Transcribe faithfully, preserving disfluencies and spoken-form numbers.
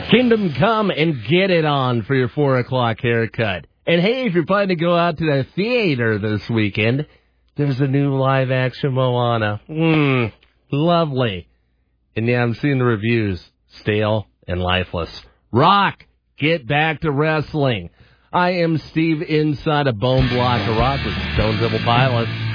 Kingdom Come and get it on for your four o'clock haircut. And hey, if you're planning to go out to the theater this weekend, there's a new live-action Moana. Mmm, lovely. And yeah, I'm seeing the reviews. Stale and lifeless. Rock, get back to wrestling. I am Steve inside a Bone Block of Rock with Stone Temple Pilots.